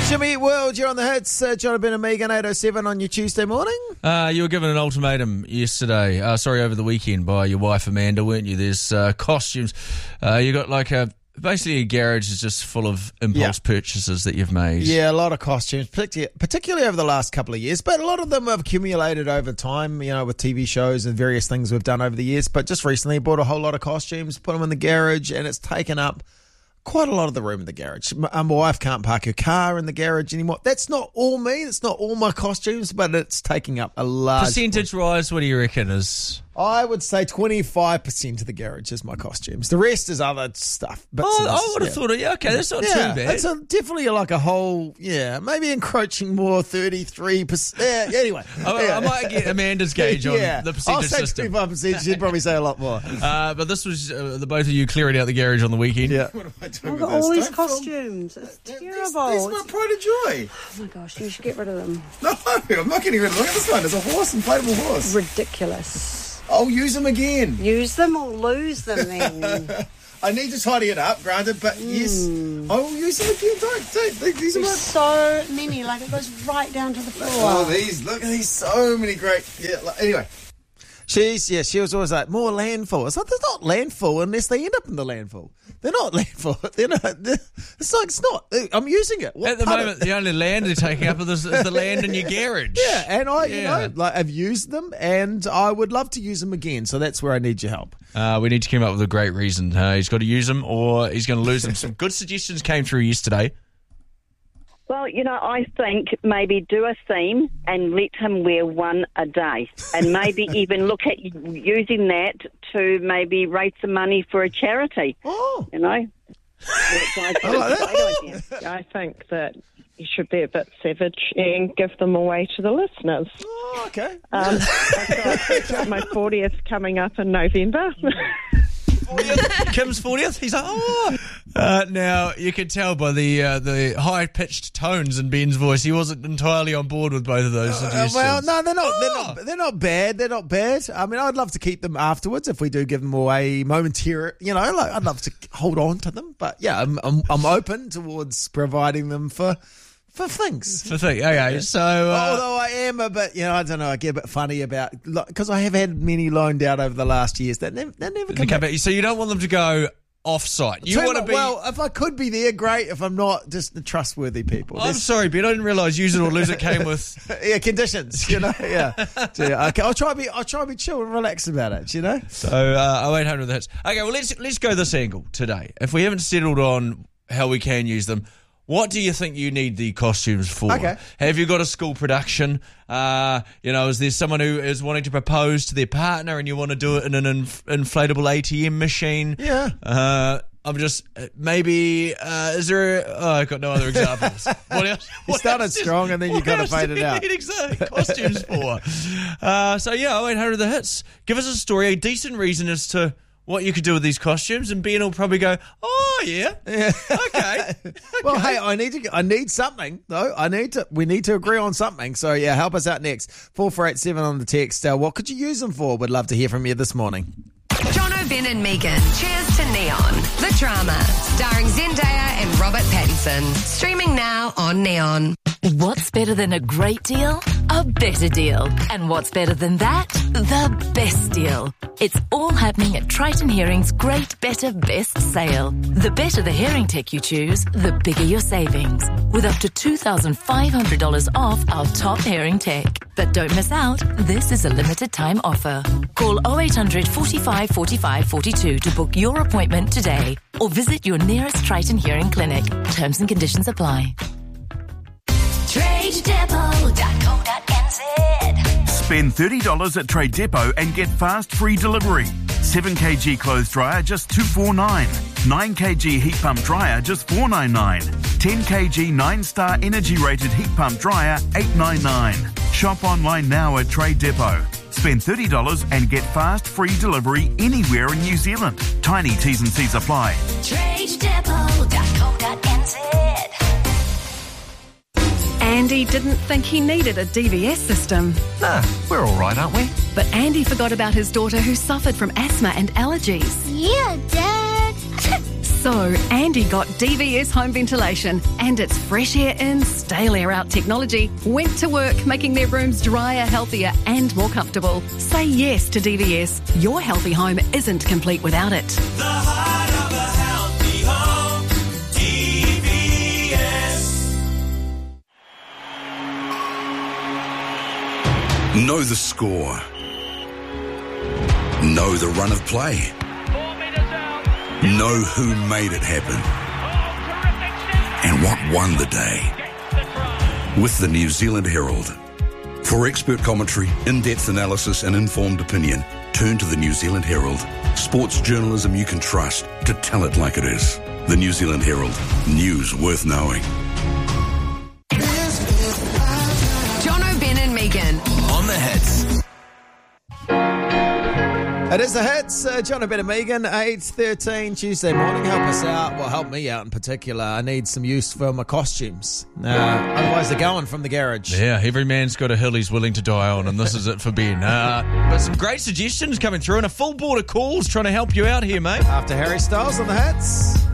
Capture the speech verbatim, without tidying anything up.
Jimmy World, you're on the hits. Uh, Jonathan and Megan, eight oh seven on your Tuesday morning. Uh, you were given an ultimatum yesterday, uh, sorry, over the weekend by your wife Amanda, weren't you? There's uh, costumes. Uh, you got like a, basically a garage is just full of impulse Yeah. purchases that you've made. Yeah, a lot of costumes, particu- particularly over the last couple of years, but a lot of them have accumulated over time, you know, with T V shows and various things we've done over the years. But just recently bought a whole lot of costumes, put them in the garage, and it's taken up quite a lot of the room in the garage. My, uh, my wife can't park her car in the garage anymore. That's not all me. That's not all my costumes, but it's taking up a large Percentage-wise, what do you reckon is... I would say twenty-five percent of the garage is my costumes. The rest is other stuff. But Oh, I would have thought, it, yeah, okay, that's not yeah, too bad. it's a, definitely like a whole, yeah, maybe encroaching more, thirty-three percent. Yeah, anyway. I, yeah. I might get Amanda's gauge on yeah. the I'll percentage say system. twenty-five percent. She'd probably say a lot more. Uh, but this was uh, the both of you clearing out the garage on the weekend. Yeah. What am I doing I've with got this? all these Don't film- costumes. It's These- terrible. These are my It's- pride and joy. oh my gosh, you should get rid of them. No, I'm not getting rid of it. Look at this one. It's a horse, inflatable horse. Ridiculous. I'll use them again. Use them or lose them then. I need to tidy it up, granted, but yes, I will use them again. Don't, don't. they- These are There's my... so many, like it goes right down to the floor. Oh, these. Look at these. So many great... Yeah, like, anyway. She's, yeah, she was always like, more landfill. It's like, there's not landfill unless they end up in the landfill. They're not landfill. They're not, they're, it's like, it's not. I'm using it. What At the part moment, of- the only land they're taking up is, is the land in your garage. Yeah, and I, you Yeah. know, like I've used them, and I would love to use them again. So that's where I need your help. Uh, we need to come up with a great reason. Uh, he's got to use them or he's going to lose them. Some good suggestions came through yesterday. Well, you know, I think maybe do a theme and let him wear one a day, and maybe even look at using that to maybe raise some money for a charity. Oh, You know, Which I think like is a great idea. I think that you should be a bit savage and give them away to the listeners. oh okay. Um, I've, got, I've got my fortieth coming up in November. Kim's fortieth. He's like, oh. Uh, now, you could tell by the uh, the high-pitched tones in Ben's voice, he wasn't entirely on board with both of those Uh, suggestions. well, no, they're not. They're Oh. not. They're not bad. They're not bad. I mean, I'd love to keep them afterwards if we do give them away momentary. You know, like I'd love to hold on to them. But yeah, I'm I'm, I'm open towards providing them for for things. The thing. Okay, so... Uh, Although I am a bit, you know, I don't know, I get a bit funny about, because I have had many loaned out over the last years that never, that never come come back. back. So you don't want them to go off-site. You Too want to mu- be... Well, if I could be there, great. If I'm not, just the trustworthy people. I'm There's- sorry, Ben. I didn't realise use it or lose it came with... yeah, conditions, you know, yeah. So, yeah, okay, I'll try to be, I'll try to be chill and relaxed about it, you know. So, uh, oh eight hundred hits. Okay, well, let's let's go this angle today. If we haven't settled on how we can use them, what do you think you need the costumes for? Okay. Have you got a school production? Uh, you know, is there someone who is wanting to propose to their partner and you want to do it in an inf- inflatable A T M machine? Yeah. Uh, I'm just, uh, maybe, uh, is there, a, oh, I've got no other examples. What else? You what started else is- strong and then you what kinda else do faded we out. need exa- costumes for? Uh, so yeah, oh eight hundred the hits. Give us a story, a decent reason as to what you could do with these costumes, and Ben will probably go, oh yeah, Yeah. okay. Well, hey, I need to. I need something though. I need to. We need to agree on something. So yeah, help us out next. Four four eight seven on the text. Uh, what could you use them for? We'd love to hear from you this morning. Jono, Ben and Megan. Cheers to Neon. The drama. Starring Zendaya and Robert Pattinson. Streaming now on Neon. What's better than a great deal? A better deal. And what's better than that? The best deal. It's all happening at Triton Hearing's Great Better Best Sale. The better the hearing tech you choose, the bigger your savings. With up to two thousand five hundred dollars off our top hearing tech. But don't miss out, this is a limited time offer. Call oh eight hundred, forty-five, forty-five, forty-two to book your appointment today. Or visit your nearest Triton Hearing clinic. Terms and conditions apply. trade depot dot co dot n z. Spend thirty dollars at Trade Depot and get fast free delivery. seven kilogram clothes dryer just two hundred forty-nine dollars. nine kilogram heat pump dryer just four hundred ninety-nine dollars. ten kilogram nine star energy rated heat pump dryer eight hundred ninety-nine dollars. Shop online now at Trade Depot. Spend thirty dollars and get fast free delivery anywhere in New Zealand. Tiny T's and C's apply. trade depot dot co dot n z. Andy didn't think he needed a D B S system. Nah, we're all right, aren't we? But Andy forgot about his daughter who suffered from asthma and allergies. Yeah, Dad. So, Andy got D V S home ventilation and its fresh air in, stale air out technology went to work making their rooms drier, healthier and more comfortable. Say yes to D V S. Your healthy home isn't complete without it. The heart of a healthy home, D V S. Know the score. Know the run of play. Know who made it happen. And what won the day. With the New Zealand Herald. For expert commentary, in-depth analysis and informed opinion, turn to the New Zealand Herald. Sports journalism you can trust to tell it like it is. The New Zealand Herald. News worth knowing. Jono, Ben and Megan. On the hits. It is the hits. Uh, John and Ben and Megan, eight thirteen Tuesday morning. Help us out. Well, help me out in particular. I need some use for my costumes. Uh, otherwise, they're going from the garage. Yeah, every man's got a hill he's willing to die on, and this is it for Ben. Uh, but some great suggestions coming through and a full board of calls trying to help you out here, mate. After Harry Styles on the hits.